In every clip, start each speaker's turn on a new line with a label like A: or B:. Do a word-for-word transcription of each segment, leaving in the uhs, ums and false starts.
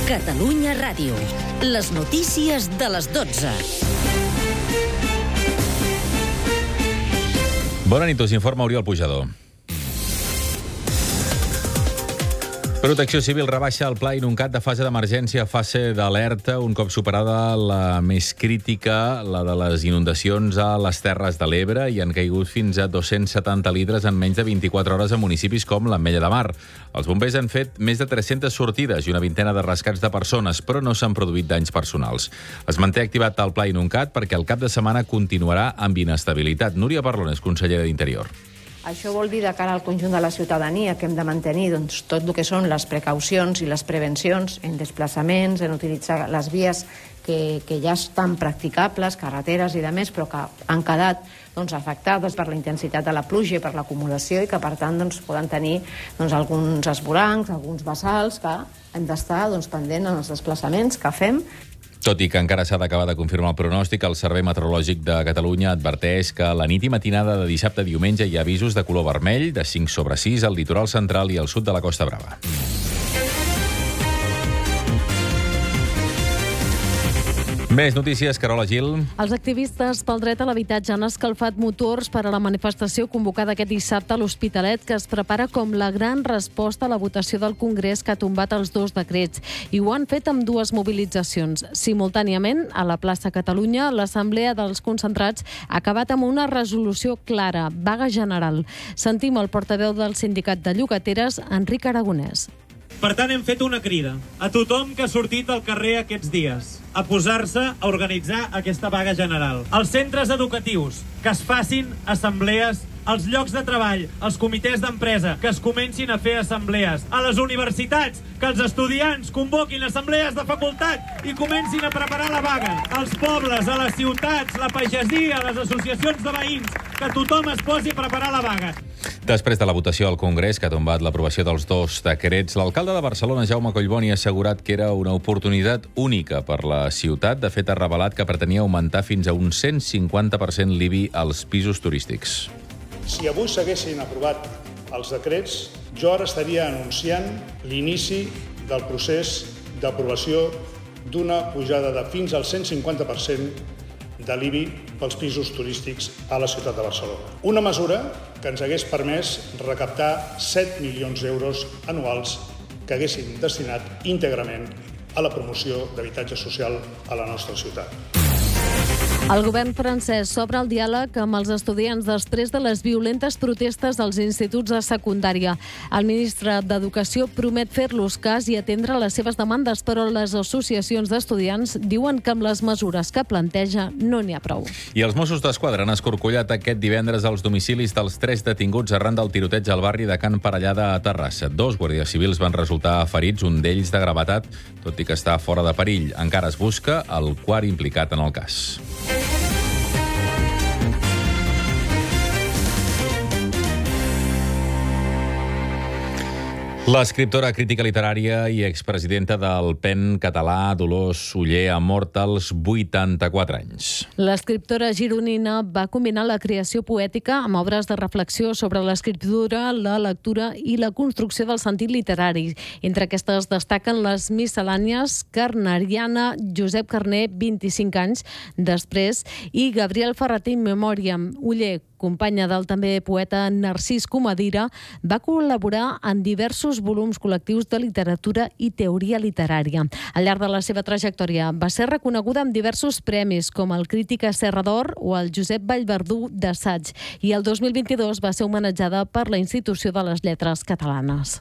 A: Catalunya Ràdio. Les notícies de les dotze.
B: Bona nit, us informa Oriol Pujador. Protecció Civil rebaixa el pla Inuncat de fase d'emergència a fase d'alerta un cop superada la més crítica, la de les inundacions a les Terres de l'Ebre, i han caigut fins a dos-cents setanta litres en menys de vint-i-quatre hores a municipis com l'Ametlla de Mar. Els bombers han fet més de tres-centes sortides i una vintena de rescats de persones, però no s'han produït danys personals. Es manté activat el pla Inuncat perquè el cap de setmana continuarà amb inestabilitat. Núria Parlones, consellera d'Interior.
C: Això vol dir de cara al conjunt de la ciutadania que hem de mantenir doncs, tot el que són les precaucions i les prevencions en desplaçaments, en utilitzar les vies que, que ja estan practicables, carreteres i demés, però que han quedat doncs, afectades per la intensitat de la pluja i per l'acumulació i que, per tant, doncs, poden tenir doncs, alguns esvorancs, alguns bassals que hem d'estar doncs, pendent en els desplaçaments que fem.
B: Tot i que encara s'ha d'acabar de confirmar el pronòstic, el Servei Meteorològic de Catalunya adverteix que la nit i matinada de dissabte a diumenge hi ha avisos de color vermell, de cinc sobre sis, al litoral central i al sud de la Costa Brava. Més notícies, Carola Gil.
D: Els activistes pel dret a l'habitatge han escalfat motors per a la manifestació convocada aquest dissabte a l'Hospitalet, que es prepara com la gran resposta a la votació del Congrés que ha tombat els dos decrets. I ho han fet amb dues mobilitzacions. Simultàniament, a la plaça Catalunya, l'Assemblea dels Concentrats ha acabat amb una resolució clara, vaga general. Sentim el portaveu del sindicat de llogateres, Enric Aragonès.
E: Per tant, hem fet una crida a tothom que ha sortit al carrer aquests dies a posar-se a organitzar aquesta vaga general. Als centres educatius, que es facin assemblees, als llocs de treball, als comitès d'empresa, que es comencin a fer assemblees, a les universitats, que els estudiants convoquin assemblees de facultat i comencin a preparar la vaga, als pobles, a les ciutats, la pagesia, les associacions de veïns, que tothom es posi a preparar la vaga.
B: Després de la votació al Congrés, que ha tombat l'aprovació dels dos decrets, l'alcalde de Barcelona, Jaume Collboni, ha assegurat que era una oportunitat única per la ciutat. De fet, ha revelat que pretenia augmentar fins a un cent cinquanta per cent l'I B I als pisos turístics.
F: Si avui s'haguessin aprovat els decrets, jo ara estaria anunciant l'inici del procés d'aprovació d'una pujada de fins al cent cinquanta per cent de l'I B I pels pisos turístics a la ciutat de Barcelona. Una mesura que ens hagués permès recaptar set milions d'euros anuals que haguessin destinat íntegrament a la promoció d'habitatge social a la nostra ciutat.
D: El govern francès s'obre el diàleg amb els estudiants després de les violentes protestes dels instituts de secundària. El ministre d'Educació promet fer-los cas i atendre les seves demandes, però les associacions d'estudiants diuen que amb les mesures que planteja no n'hi ha prou.
B: I els Mossos d'Esquadra han escorcollat aquest divendres els domicilis dels tres detinguts arran del tiroteig al barri de Can Parellada a Terrassa. Dos guàrdies civils van resultar ferits, un d'ells de gravetat, tot i que està fora de perill. Encara es busca el quart implicat en el cas. L'escriptora, crítica literària i expresidenta del P E N català, Dolors Oller, ha mort als vuitanta-quatre anys.
D: L'escriptora gironina va combinar la creació poètica amb obres de reflexió sobre l'escriptura, la lectura i la construcció del sentit literari. Entre aquestes destaquen les miscel·lànies Carneriana, Josep Carner, vint-i-cinc anys després, i Gabriel Ferrater in memoriam. Oller, companya del també poeta Narcís Comadira, va col·laborar en diversos volums col·lectius de literatura i teoria literària. Al llarg de la seva trajectòria va ser reconeguda amb diversos premis, com el Crítica Serra d'Or o el Josep Vallverdú d'Assaig, i el dos mil vint-i-dos va ser homenatjada per la Institució de les Lletres Catalanes.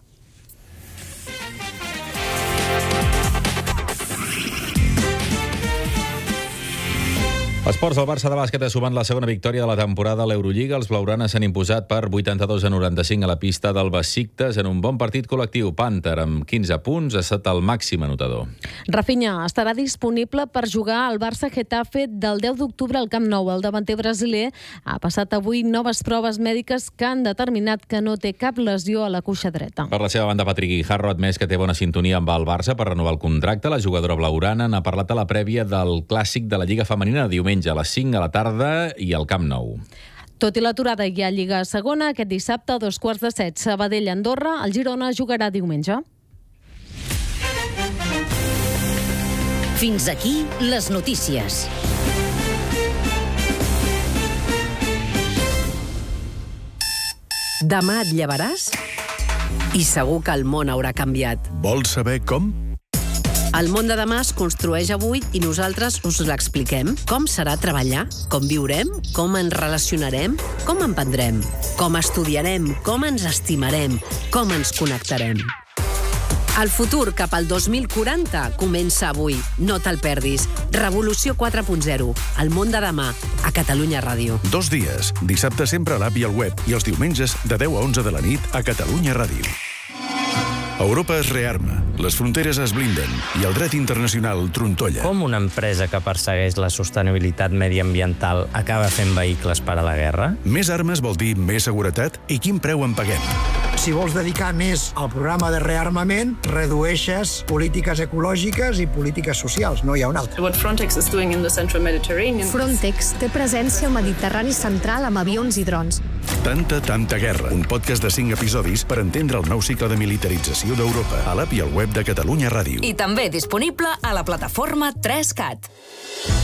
B: Esports, el Barça de bàsquet ha sumat la segona victòria de la temporada a l'Eurolliga. Els blaugranes s'han imposat per vuitanta-dos a noranta-cinc a la pista del Besiktas en un bon partit col·lectiu. Panther, amb quinze punts, ha estat el màxim anotador.
D: Rafinha estarà disponible per jugar al Barça-Getafe del deu d'octubre al Camp Nou. El davanter brasiler ha passat avui noves proves mèdiques que han determinat que no té cap lesió a la cuixa dreta.
B: Per la seva banda, Patrick Guijarro ha admès que té bona sintonia amb el Barça per renovar el contracte. La jugadora blaugrana n'ha parlat a la prèvia del clàssic de la Lliga Femenina de diumenge a les cinc a la tarda i al Camp Nou.
D: Tot i l'aturada, hi ha Lliga Segona. Aquest dissabte, a dos quarts de set, Sabadell-Andorra. El Girona jugarà diumenge.
A: Fins aquí les notícies.
G: Demà et llevaràs i segur que el món haurà canviat.
H: Vols saber com?
G: El món de demà es construeix avui i nosaltres us l'expliquem. Com serà treballar? Com viurem? Com ens relacionarem? Com emprendrem? Com estudiarem? Com ens estimarem? Com ens connectarem? El futur cap al dos mil quaranta comença avui. No te'l perdis. Revolució quatre punt zero. El món de demà. A Catalunya Ràdio.
H: Dos dies. Dissabte sempre a l'app i al web i els diumenges de deu a onze de la nit a Catalunya Ràdio. Europa es rearma, les fronteres es blinden i el dret internacional trontolla.
I: Com una empresa que persegueix la sostenibilitat mediambiental acaba fent vehicles per a la guerra?
H: Més armes vol dir més seguretat i quin preu en paguem?
J: Si vols dedicar més al programa de rearmament, redueixes polítiques ecològiques i polítiques socials, no hi ha un altre.
K: What Frontex is doing in the Central Mediterranean.
L: Frontex té presència al Mediterrani central amb avions i drons.
H: Tanta, tanta guerra. Un podcast de cinc episodis per entendre el nou cicle de militarització d'Europa. A l'app i al web de Catalunya Ràdio.
A: I també disponible a la plataforma tres cat.